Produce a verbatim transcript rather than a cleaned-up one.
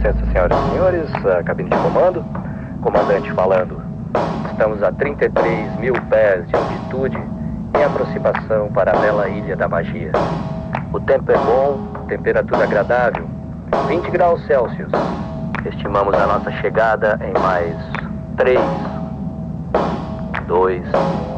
licença, senhoras e senhores, a cabine de comando, comandante falando. Estamos a trinta e três mil pés de altitude em aproximação para a bela Ilha da Magia. O tempo é bom, temperatura agradável, vinte graus Celsius. Estimamos a nossa chegada em mais três, dois,